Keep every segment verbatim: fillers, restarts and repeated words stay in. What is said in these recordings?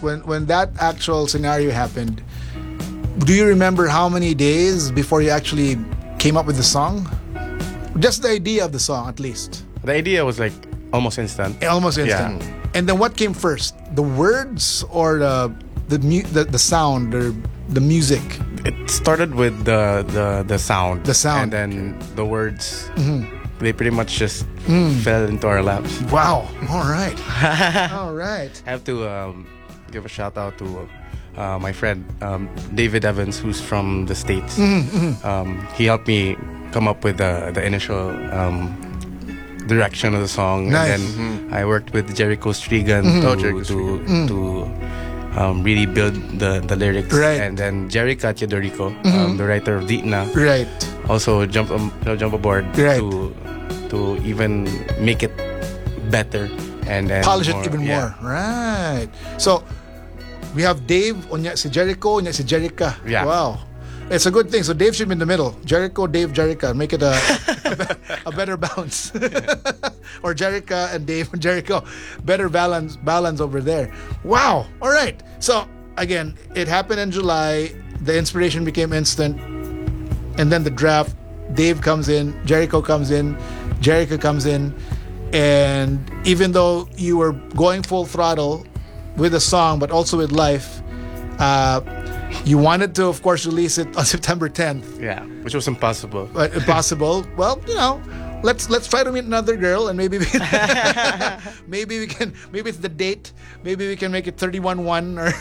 when when that actual scenario happened, do you remember how many days before you actually came up with the song? Just the idea of the song, at least. The idea was like almost instant. Almost instant. Yeah. And then what came first? The words or the the mu- the, the sound or the music? It started with the the, the sound. The sound. And then the words. Mm-hmm. They pretty much just Mm. fell into our laps. Wow. All right. All right. I have to um, give a shout out to uh, my friend um, David Evans, who's from the States. Mm-hmm. Um, he helped me come up with the, the initial um, direction of the song. Nice. And then Mm-hmm. I worked with Jericho Strigan Mhm. to, Oh, Jericho to, Mm. to um, really build the, the lyrics. Right. And then Jerica Teodorico, Mhm. um, the writer of Ditna, Right. also jump um, jump aboard Right. to to even make it better and, and Polish more, it even yeah. more. Right. So we have Dave, unya si Jericho, unya si Jerica. Yeah. Wow. It's a good thing. So Dave should be in the middle. Jericho, Dave, Jerica. Make it a a, be- a better balance. Or Jerica and Dave and Jericho. Better balance balance over there. Wow. All right. So again, it happened in July. The inspiration became instant. And then the draft. Dave comes in, Jericho comes in, Jerica comes in, and even though you were going full throttle with the song, but also with life, uh, you wanted to, of course, release it on September tenth. Yeah, which was impossible. But impossible. Well, you know, let's let's try to meet another girl, and maybe we can, maybe we can maybe it's the date. Maybe we can make it thirty-one one or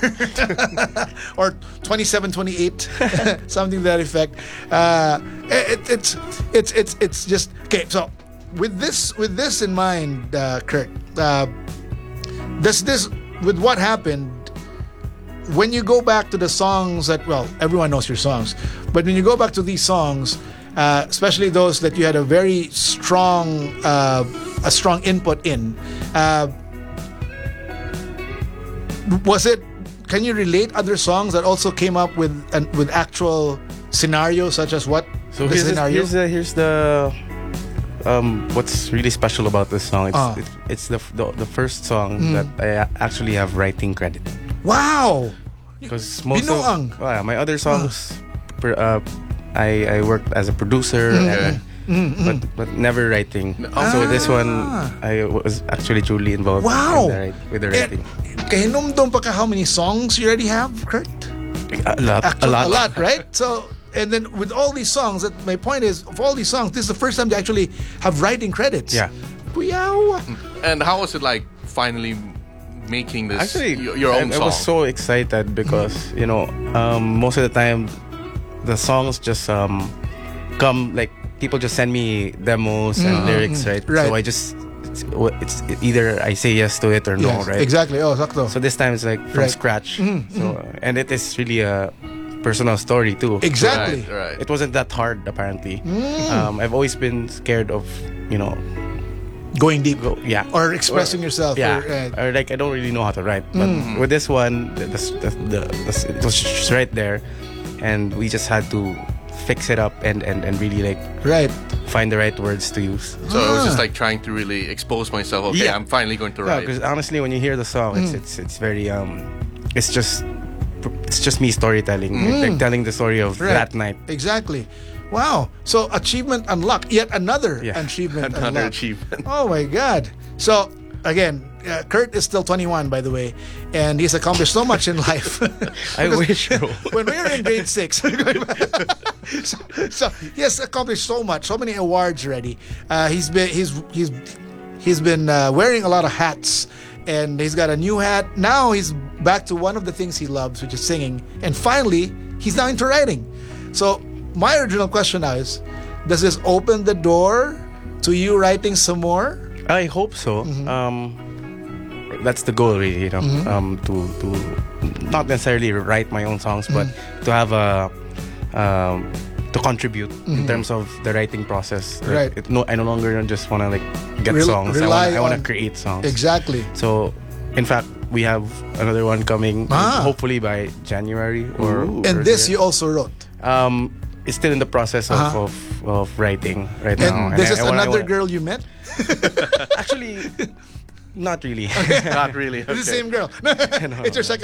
or twenty-seven twenty-eight, something to that effect. Uh, it, it's it's it's it's just okay. So with this with this in mind, uh, Kurt, uh, does this with what happened? When you go back to the songs that, well, everyone knows your songs, but when you go back to these songs, uh, especially those that you had a very strong, uh, a strong input in, uh, was it? Can you relate other songs that also came up with an, with actual scenarios, such as what So the here's the, scenario? here's the here's the um what's really special about this song. It's Ah. it, it's the, the the first song Mm. that I a- actually have writing credit, Wow! because most Binuang. of well, my other songs, per, uh, I I worked as a producer, Okay. and, Mm, mm. but but never writing. Ah. So this one I was actually truly involved. Wow. in the, write- with the Eh, writing. kahinumdum pa ka how many songs you already have, Kurt? A lot, Actually, a lot, a lot, right? So, and then with all these songs, that my point is, of all these songs, this is the first time they actually have writing credits. Yeah. Kuyaw. And how was it like finally making this Actually, your, your own I, song? I was so excited because you know um, most of the time the songs just um, come like people just send me demos and lyrics, right? Right. So I just it's, it's either I say yes to it or no, Yes, right? Exactly. Oh, sakto. So this time it's like from Right. scratch. Mhm, So uh, and it is really a personal story too. Exactly. Right, right. It wasn't that hard apparently. Mm. Um, I've always been scared of you know Going deep. go yeah Or expressing yourself. yeah, Or, uh, or like I don't really know how to write. But Mm. with this one, the, the, the, the, it was just right there, and we just had to fix it up and, and, and really like right. find the right words to use. So it was just Ah. like trying to really expose myself. Okay, Yeah. I'm finally going to Yeah, write. because honestly, when you hear the song, it's Mm. it's it's very um, it's just it's just me storytelling, Mm. like, like telling the story of Right. that night. Exactly. Wow. So achievement unlocked. Yet another Yeah. achievement Another unlocked. achievement. Oh my God. So again, uh, Kurt is still twenty-one, by the way, and he's accomplished so much in life. I Because wish, bro. when we were in grade six, so, so he has accomplished so much, so many awards already. Uh, he's been he's he's he's been uh, wearing a lot of hats, and he's got a new hat. Now he's back to one of the things he loves, which is singing. And finally, he's now into writing. So my original question now is, does this open the door to you writing some more? I hope so. Mm-hmm. Um, that's the goal, really. You know, um, to to not necessarily write my own songs, but Mm-hmm. to have a um, to contribute in terms of the writing process. Like, Mm-hmm. Right. It, no, I no longer just want to like get Rel- songs. I rely want I want to on- create songs. Exactly. So, in fact, we have another one coming. Ah. Hopefully by January or. And this you earlier. also wrote. Um, it's still in the process of Uh-huh. of, of writing right And now. this I- is I wanna- I another wanna- girl you met? Actually, not really. Not really. It's the Okay. same girl. It's your second